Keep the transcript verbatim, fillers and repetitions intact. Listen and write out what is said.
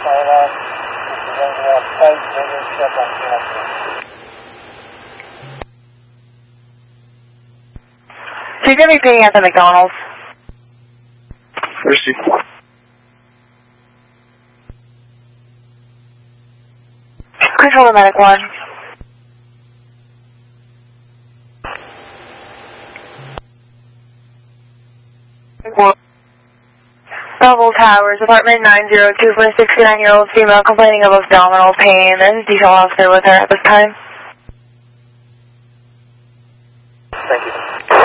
So you're going to be paying at the McDonald's? Mercy. Control to Medic one. Belleville Towers, apartment nine zero two for a sixty-nine-year-old female complaining of abdominal pain. There's a detail officer with her at this time. Thank you.